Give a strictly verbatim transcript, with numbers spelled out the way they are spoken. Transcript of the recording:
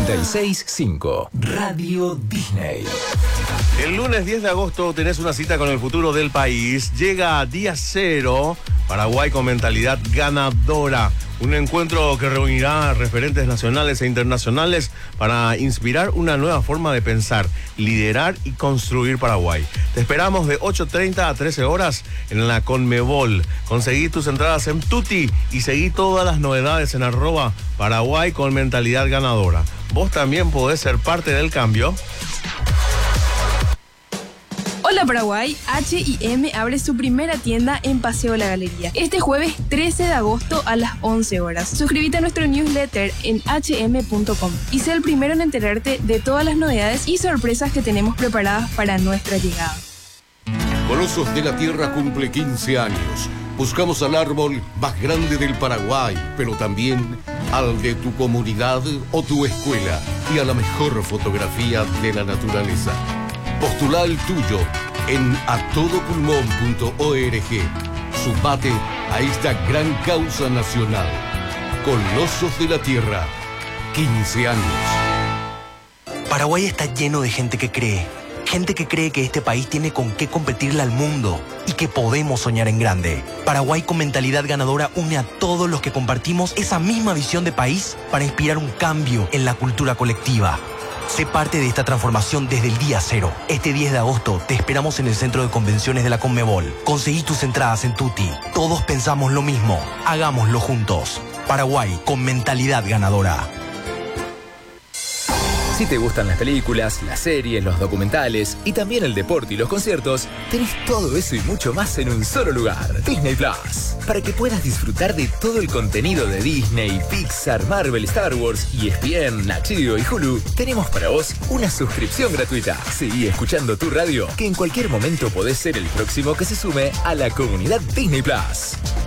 noventa y seis punto cinco. Radio Disney. El lunes diez de agosto tenés una cita con el futuro del país. Llega Día Cero, Paraguay con mentalidad ganadora. Un encuentro que reunirá a referentes nacionales e internacionales para inspirar una nueva forma de pensar, liderar y construir Paraguay. Te esperamos de ocho treinta a trece horas en la Conmebol. Conseguí tus entradas en Tutti y seguí todas las novedades en arroba Paraguay con mentalidad ganadora. Vos también podés ser parte del cambio. Hola Paraguay, H y M abre su primera tienda en Paseo La Galería este jueves trece de agosto a las once horas. Suscríbete a nuestro newsletter en hache eme punto com y sé el primero en enterarte de todas las novedades y sorpresas que tenemos preparadas para nuestra llegada. Colosos de la Tierra cumple quince años. Buscamos al árbol más grande del Paraguay, pero también al de tu comunidad o tu escuela y a la mejor fotografía de la naturaleza. Postula el tuyo en a todo pulmón punto org. Sumate a esta gran causa nacional. Colosos de la Tierra, quince años. Paraguay está lleno de gente que cree. Gente que cree que este país tiene con qué competirle al mundo y que podemos soñar en grande. Paraguay con mentalidad ganadora une a todos los que compartimos esa misma visión de país para inspirar un cambio en la cultura colectiva. Sé parte de esta transformación desde el día cero. Este diez de agosto te esperamos en el Centro de Convenciones de la Conmebol. Conseguí tus entradas en Tutti. Todos pensamos lo mismo. Hagámoslo juntos. Paraguay con mentalidad ganadora. Si te gustan las películas, las series, los documentales y también el deporte y los conciertos, tenés todo eso y mucho más en un solo lugar. Disney Plus. Para que puedas disfrutar de todo el contenido de Disney, Pixar, Marvel, Star Wars, E S P N, Nat Geo y Hulu, tenemos para vos una suscripción gratuita. Seguí escuchando tu radio, que en cualquier momento podés ser el próximo que se sume a la comunidad Disney Plus.